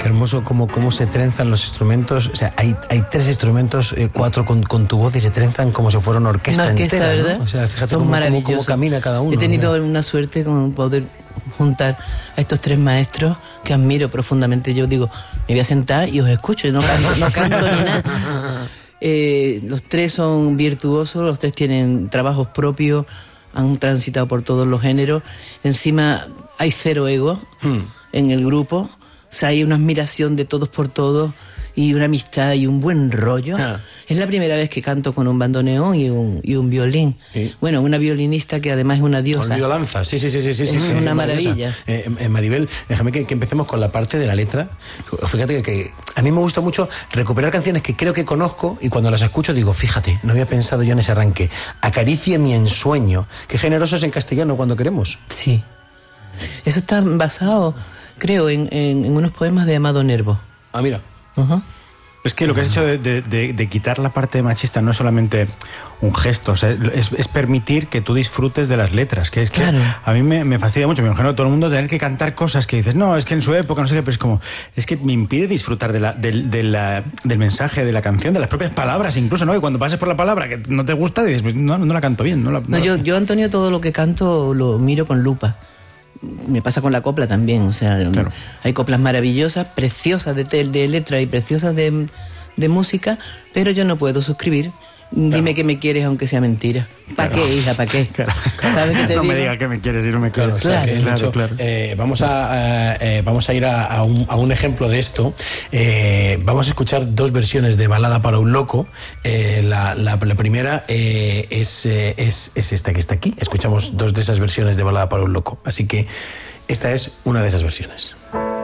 Qué hermoso cómo se trenzan los instrumentos. O sea, hay 3 instrumentos, 4 con tu voz y se trenzan como si fuera una orquesta entera, ¿verdad? ¿no? O sea, fíjate Son maravillosos. cómo camina cada uno. He tenido una suerte con poder juntar a estos 3 maestros que admiro profundamente. Yo digo, me voy a sentar y os escucho, y no canto ni nada. Los 3 son virtuosos, los 3 tienen trabajos propios, han transitado por todos los géneros. Encima hay 0 ego en el grupo. O sea, hay una admiración de todos por todos y una amistad y un buen rollo. Es la primera vez que canto con un bandoneón y un violín. Sí. Bueno, una violinista que además es una diosa. Con violanza, sí. Es una maravilla. Maribel, déjame que empecemos con la parte de la letra. Fíjate que a mí me gusta mucho recuperar canciones que creo que conozco y cuando las escucho digo, fíjate, no había pensado yo en ese arranque. Acaricie mi ensueño. Qué generosos en castellano cuando queremos. Sí. Eso está basado, creo, en unos poemas de Amado Nervo. Ah, mira. Es que lo que has hecho de quitar la parte machista no es solamente un gesto, o sea, es permitir que tú disfrutes de las letras, que es que claro. A mí me fastidia mucho, me imagino todo el mundo tener que cantar cosas que dices, no, es que en su época no sé qué, pero es que me impide disfrutar del mensaje de la canción, de las propias palabras incluso, ¿no? Y cuando pases por la palabra que no te gusta, dices, pues no la canto bien. Yo, Antonio, todo lo que canto lo miro con lupa. Me pasa con la copla también, o sea, claro. Hay coplas maravillosas, preciosas de letra y preciosas de música, pero yo no puedo suscribir. Claro. Dime que me quieres aunque sea mentira. ¿Para qué, hija? ¿Para qué? Claro. ¿Sabes qué te digo? Me digas que me quieres y no me quieres. Claro. Vamos a ir a un ejemplo de esto. Vamos a escuchar 2 versiones de Balada para un loco. La primera es esta que está aquí. Escuchamos 2 de esas versiones de Balada para un loco. Así que esta es una de esas versiones.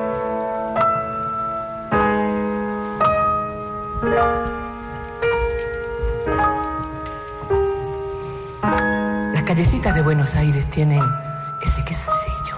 Callecitas de Buenos Aires tienen ese qué sé yo.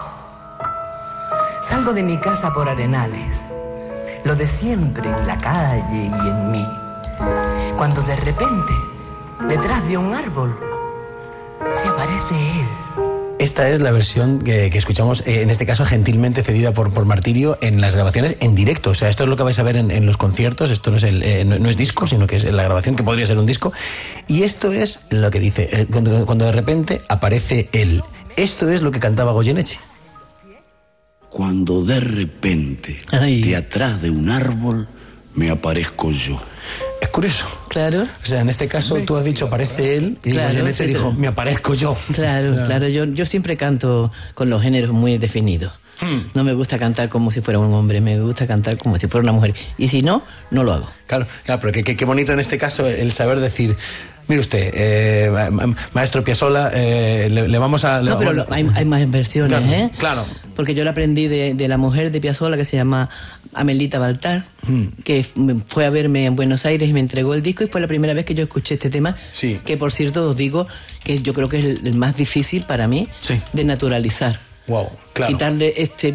Salgo de mi casa por Arenales, lo de siempre en la calle y en mí. Cuando de repente, detrás de un árbol, se aparece él. Esta es la versión que escuchamos, en este caso gentilmente cedida por Martirio en las grabaciones en directo. O sea, esto es lo que vais a ver en los conciertos. Esto no es disco, sino que es la grabación, que podría ser un disco. Y esto es lo que dice, cuando de repente aparece él. Esto es lo que cantaba Goyeneche. Cuando de repente, de atrás de un árbol, me aparezco yo. Es curioso. Claro. O sea, en este caso tú has dicho aparece él y claro, Goyeneche dijo me aparezco yo. Claro. Yo siempre canto con los géneros muy definidos. No me gusta cantar como si fuera un hombre, me gusta cantar como si fuera una mujer. Y si no, no lo hago. Claro, pero qué bonito en este caso el saber decir, mire usted, maestro Piazzolla, le vamos a... No, pero hay más versiones, claro, ¿eh? Claro. Porque yo la aprendí de la mujer de Piazzolla que se llama Amelita Baltar, que fue a verme en Buenos Aires y me entregó el disco y fue la primera vez que yo escuché este tema, sí. Que por cierto os digo que yo creo que es el más difícil para mí, sí, de naturalizar. Wow, claro. Quitarle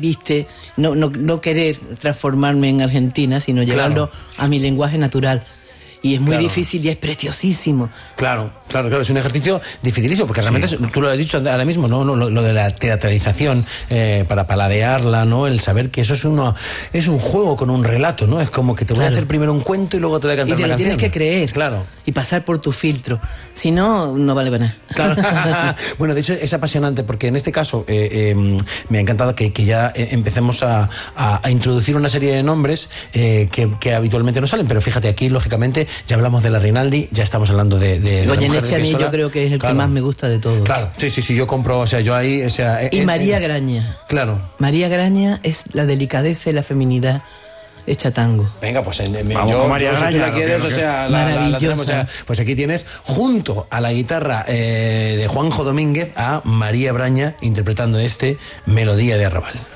no querer transformarme en argentina, sino llevarlo a mi lenguaje natural. Y es muy difícil y es preciosísimo. Claro. Es un ejercicio dificilísimo, porque realmente tú lo has dicho ahora mismo, ¿no? Lo de la teatralización, para paladearla, ¿no? El saber que eso es un juego con un relato, ¿no? Es como que te voy a hacer primero un cuento y luego te voy a cantar una canción. Y te lo tienes que creer. Claro. Y pasar por tu filtro. Si no, no vale para nada. Claro. Bueno, de hecho es apasionante, porque en este caso me ha encantado que ya empecemos a introducir una serie de nombres que habitualmente no salen, pero fíjate, aquí lógicamente ya hablamos de la Rinaldi, ya estamos hablando de Goyeneche. A mí yo creo que es el que más me gusta de todos. Claro, sí, yo compro, o sea, yo ahí, o sea... Y María Graña. Claro. María Graña es la delicadeza y la feminidad hecha tango. Venga, pues vamos con María Graña, si tú la quieres, o sea, la tenemos, o sea, pues aquí tienes junto a la guitarra de Juanjo Domínguez a María Braña interpretando Melodía de Arrabal.